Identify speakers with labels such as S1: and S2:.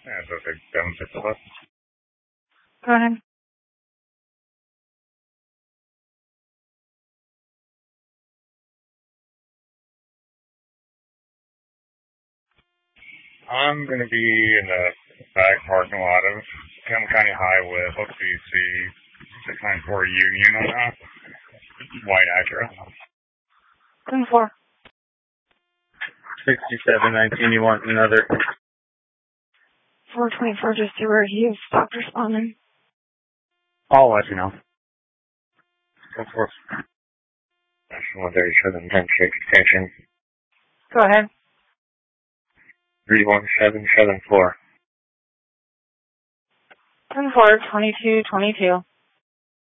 S1: Yeah, so it's 7 6 of us.
S2: Go ahead.
S1: I'm going to be in the back parking lot of Campbell County Highway, hopefully you see 694 Union on that. White Acura.
S2: 10-4.
S3: 6719, you want another?
S2: 424, just to where he stopped responding.
S3: I'll let you know.
S1: 10-4. 137, 10-6, extension.
S2: Go ahead.
S1: 31774.
S2: 10-4, 2222.